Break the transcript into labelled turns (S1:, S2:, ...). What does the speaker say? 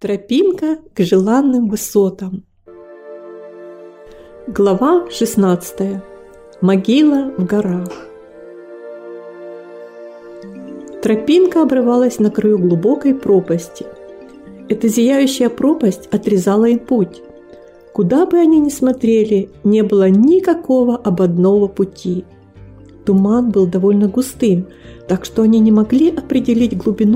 S1: Тропинка к желанным высотам. Глава 16. Могила в горах. Тропинка обрывалась на краю глубокой пропасти. Эта зияющая пропасть отрезала им путь. Куда бы они ни смотрели, не было никакого обходного пути. Туман был довольно густым, так что они не могли определить глубину